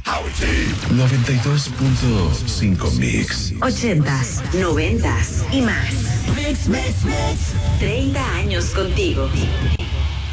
92.5 Mix. 80s, 90s y más. 30 años contigo.